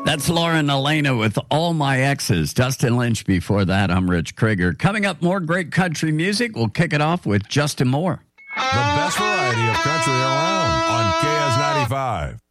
That's Lauren Elena with All My Exes. Dustin Lynch before that. I'm Rich Krieger. Coming up, more great country music. We'll kick it off with Justin Moore. The best variety of country around on KS95.